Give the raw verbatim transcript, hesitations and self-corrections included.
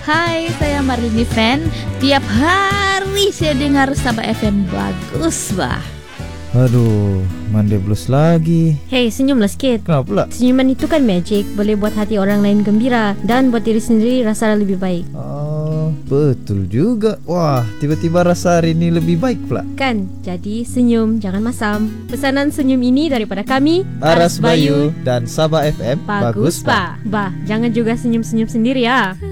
Hai, saya Marlini Fan. Tiap hari saya dengar Sabah F M. Bagus, bah. Aduh, Monday Blues lagi. Hey, senyumlah sikit. Kenapa pula? Senyuman itu kan magic, boleh buat hati orang lain gembira dan buat diri sendiri rasa lebih baik. Oh, betul juga. Wah, tiba-tiba rasa hari ini lebih baik pula. Kan, jadi senyum, jangan masam. Pesanan senyum ini daripada kami, Aras Bayu dan Sabah F M. Bagus, Pak. Bah, jangan juga senyum-senyum sendiri ya.